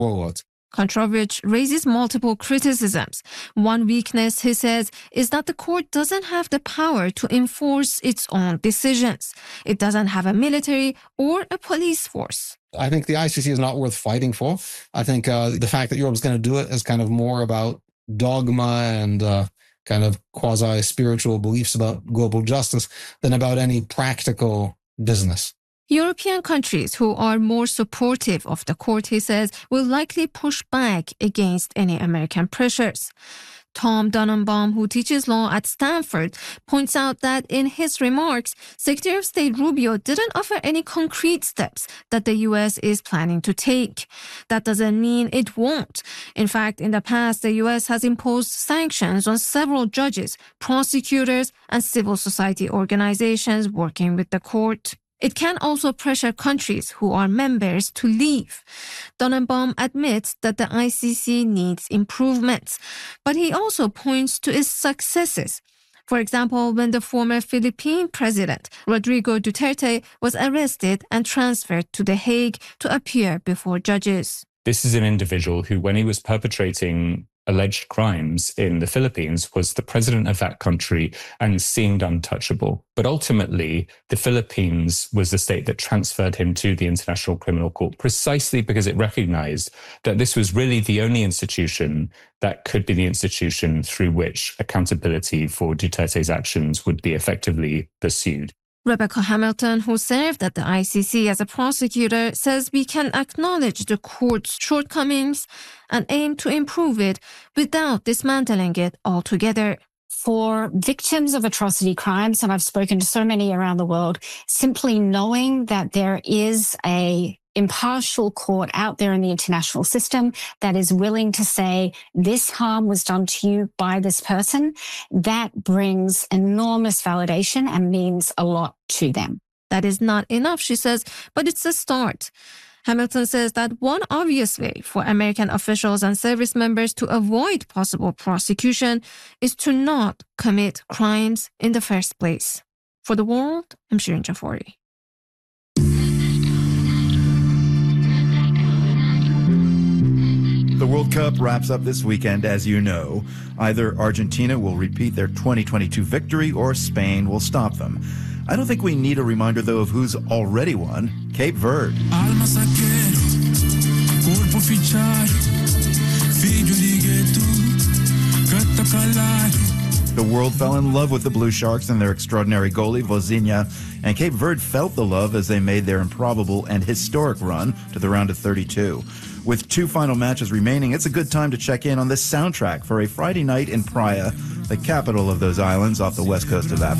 What? Kontrovic raises multiple criticisms. One weakness, he says, is that the court doesn't have the power to enforce its own decisions. It doesn't have a military or a police force. I think the ICC is not worth fighting for. I think the fact that Europe's going to do it is kind of more about dogma and kind of quasi-spiritual beliefs about global justice than about any practical business. European countries who are more supportive of the court, he says, will likely push back against any American pressures. Tom Donenbaum, who teaches law at Stanford, points out that in his remarks, Secretary of State Rubio didn't offer any concrete steps that the U.S. is planning to take. That doesn't mean it won't. In fact, in the past, the U.S. has imposed sanctions on several judges, prosecutors, and civil society organizations working with the court. It can also pressure countries who are members to leave. Donenbaum admits that the ICC needs improvements, but he also points to its successes. For example, when the former Philippine president, Rodrigo Duterte, was arrested and transferred to The Hague to appear before judges. This is an individual who, when he was perpetrating alleged crimes in the Philippines, was the president of that country and seemed untouchable. But ultimately, the Philippines was the state that transferred him to the International Criminal Court precisely because it recognized that this was really the only institution that could be the institution through which accountability for Duterte's actions would be effectively pursued. Rebecca Hamilton, who served at the ICC as a prosecutor, says we can acknowledge the court's shortcomings and aim to improve it without dismantling it altogether. For victims of atrocity crimes, and I've spoken to so many around the world, simply knowing that there is a impartial court out there in the international system that is willing to say this harm was done to you by this person, that brings enormous validation and means a lot to them. That is not enough, she says, but it's a start. Hamilton says that one obvious way for American officials and service members to avoid possible prosecution is to not commit crimes in the first place. For The World, I'm Shirin Jafari. The World Cup wraps up this weekend, as you know. Either Argentina will repeat their 2022 victory or Spain will stop them. I don't think we need a reminder, though, of who's already won. Cape Verde. The world fell in love with the Blue Sharks and their extraordinary goalie, Vozinha, and Cape Verde felt the love as they made their improbable and historic run to the round of 32. With 2 final matches remaining, it's a good time to check in on this soundtrack for a Friday night in Praia, the capital of those islands off the west coast of Africa.